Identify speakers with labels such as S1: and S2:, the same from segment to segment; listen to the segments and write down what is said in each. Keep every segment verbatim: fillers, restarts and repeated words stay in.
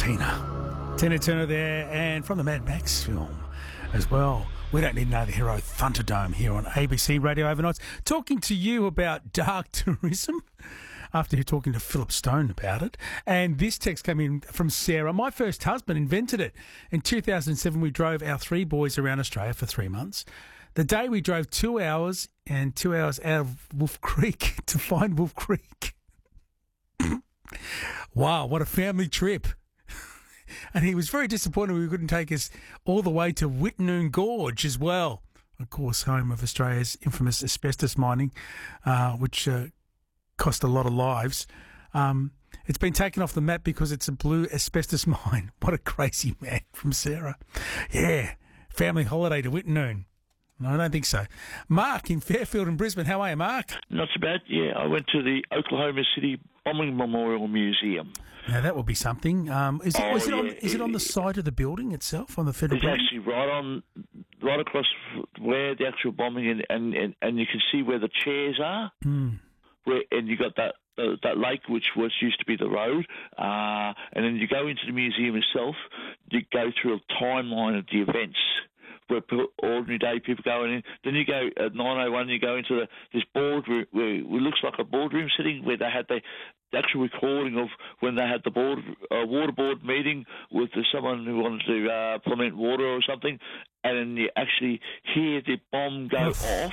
S1: Tina. Tina Turner there, and from the Mad Max film as well. We don't need another hero, Thunderdome, here on A B C Radio Overnights, talking to you about dark tourism after you're talking to Philip Stone about it. And this text came in from Sarah. My first husband invented it. In two thousand seven, we drove our three boys around Australia for three months. The day we drove two hours and two hours out of Wolf Creek to find Wolf Creek. Wow, what a family trip. And he was very disappointed we couldn't take us all the way to Wittenoom Gorge as well. Of course, home of Australia's infamous asbestos mining, uh, which uh, cost a lot of lives. Um, it's been taken off the map because it's a blue asbestos mine. What a crazy man, from Sarah. Yeah, family holiday to Wittenoom. No, I don't think so. Mark in Fairfield and Brisbane. How are you, Mark?
S2: Not so bad. Yeah, I went to the Oklahoma City Bombing Memorial Museum.
S1: Now, that would be something. Um, is, it,
S2: oh,
S1: is, it
S2: yeah.
S1: on, is it on the side of the building itself, on the federal
S2: It's
S1: building?
S2: actually right on, right across where the actual bombing, and, and, and, and you can see where the chairs are.
S1: Mm.
S2: Where, and you got that uh, that lake, which was used to be the road, uh, and then you go into the museum itself. You go through a timeline of the events where ordinary day people go in. Then you go at nine oh one. You go into the, this boardroom where it looks like a boardroom sitting where they had the, the actual recording of when they had the board uh, water board meeting with uh, someone who wanted to uh, implement water or something, and then you actually hear the bomb go off,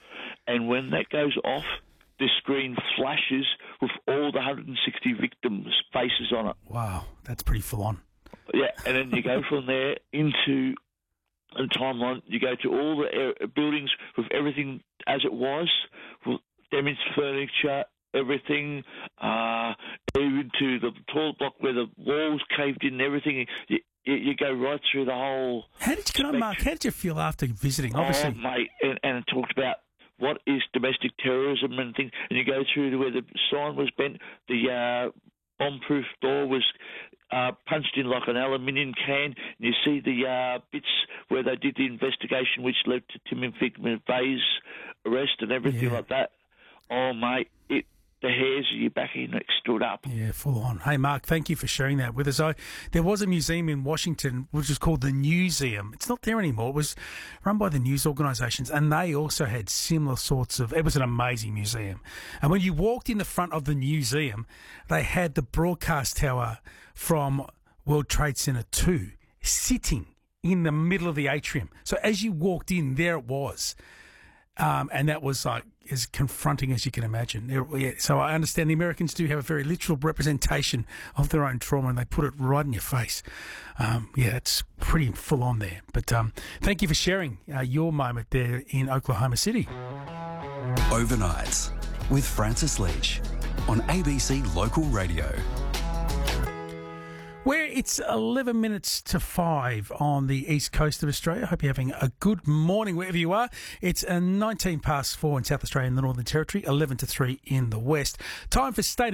S2: and when that goes off, the screen flashes with all the one hundred sixty victims' faces on it.
S1: Wow, that's pretty full on.
S2: Yeah, and then you go from there into the timeline. You go to all the air, buildings with everything as it was, with damaged furniture, everything, uh, even to the toilet block where the walls caved in and everything. You, you, you go right through the whole...
S1: How did you, can I, Mark, how did you feel after visiting? Obviously,
S2: Oh, mate, and, and it talked about what is domestic terrorism and things, and you go through to where the sign was bent, the uh, bomb-proof door was uh, punched in like an aluminium can, and you see the uh, bits where they did the investigation which led to Tim McVeigh's arrest and everything
S1: Yeah.
S2: like that. Oh, mate, it, the hairs of your back of your neck stood up.
S1: yeah, full on. Hey, Mark, thank you for sharing that with us. I, there was a museum in Washington which was called the Newseum. It's not there anymore. It was run by the news organisations, and they also had similar sorts of... It was an amazing museum. And when you walked in the front of the museum, they had the broadcast tower from World Trade Center two sitting in the middle of the atrium. So as you walked in, there it was. Um, and that was like as confronting as you can imagine. There- yeah, so I understand the Americans do have a very literal representation of their own trauma, and they put it right in your face. Um, yeah, it's pretty full on there. But um, thank you for sharing uh, your moment there in Oklahoma City.
S3: Overnights with Francis Leach on A B C Local Radio.
S1: Where it's eleven minutes to five on the east coast of Australia. Hope you're having a good morning wherever you are. It's a nineteen past four in South Australia and the Northern Territory, eleven to three in the west. Time for State